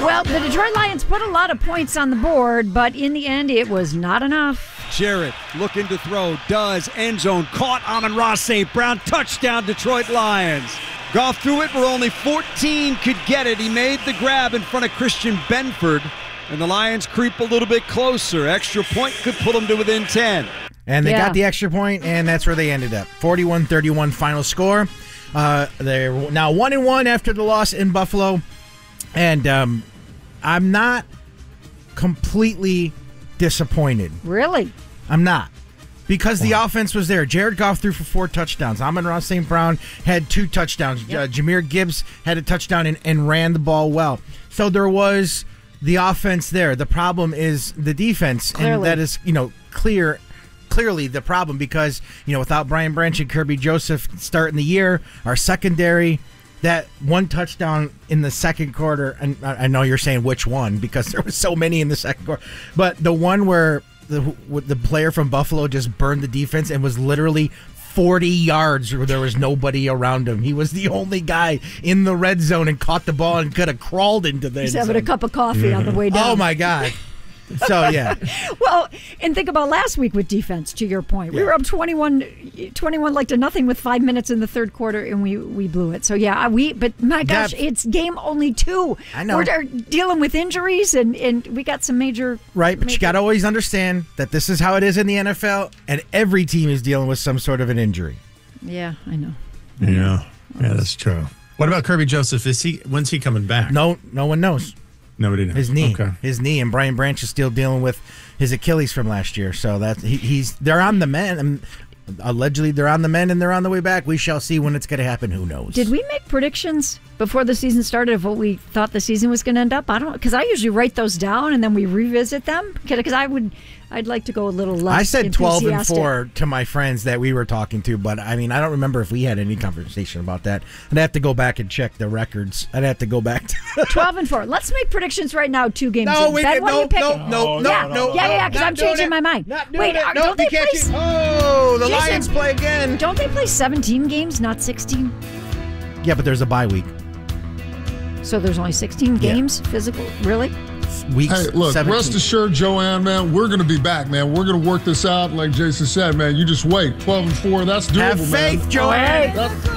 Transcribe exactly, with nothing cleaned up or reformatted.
Well, the Detroit Lions put a lot of points on the board, but in the end, it was not enough. Jarrett looking to throw, does, end zone, caught Amon-Ra Saint Brown, touchdown Detroit Lions. Goff threw it where only fourteen could get it. He made the grab in front of Christian Benford, and the Lions creep a little bit closer. Extra point could put them to within ten. And they Yeah. got the extra point, and that's where they ended up. forty-one thirty-one final score. Uh, they're now one and one after the loss in Buffalo. And um, I'm not completely disappointed. Really? I'm not. Because the offense was there. Jared Goff threw for four touchdowns. Amon-Ra Saint Brown had two touchdowns. Yep. Uh, Jahmyr Gibbs had a touchdown and, and ran the ball well. So there was the offense there. The problem is the defense. Clearly. And that is, you know, clear clearly the problem because, you know, without Brian Branch and Kirby Joseph starting the year, our secondary, that one touchdown in the second quarter, and I know you're saying which one because there was so many in the second quarter, but the one where the the player from Buffalo just burned the defense and was literally forty yards where there was nobody around him. He was the only guy in the red zone and caught the ball and could have crawled into the He's end having a zone. cup of coffee on the way down. Oh, my God. So, yeah. Well, and think about last week with defense, to your point. We Yeah. were up twenty-one, twenty-one like to nothing with five minutes in the third quarter, and we, we blew it. So, yeah, we, but my gosh, Depth. it's game only two. I know. We're are dealing with injuries, and, and we got some major. Right, but major, you got to always understand that this is how it is in the N F L, and every team is dealing with some sort of an injury. Yeah, I know. Yeah, yeah, that's true. What about Kirby Joseph? Is he? When's he coming back? No, no one knows. Nobody knows. His knee, Okay. his knee, and Brian Branch is still dealing with his Achilles from last year. So that he, he's they're on the mend. And allegedly, they're on the mend and they're on the way back. We shall see when it's going to happen. Who knows? Did we make predictions before the season started of what we thought the season was going to end up? I don't know, because I usually write those down and then we revisit them. Because I would, I'd like to go a little less. I said twelve and enthusiastic. four to my friends that we were talking to, but I mean, I don't remember if we had any conversation about that. I'd have to go back and check the records. I'd have to go back to twelve and four. Let's make predictions right now. Two games. No, in. wait, Ben, what no, are you picking? no, no, no, yeah, no, yeah, yeah, yeah. Because not I'm doing changing it. my mind. Not doing Wait, it. are, No, don't they you can't play? change- Oh, the Jason, Lions play again. Don't they play seventeen games, not sixteen? Yeah, but there's a bye week. So there's only sixteen Yeah. games physical. Really? Weeks. Hey, look, seventeen. rest assured, Joanne, man, we're going to be back, man. We're going to work this out. Like Jason said, man, you just wait. twelve and four, that's doable, Have man. faith, Joanne. That's-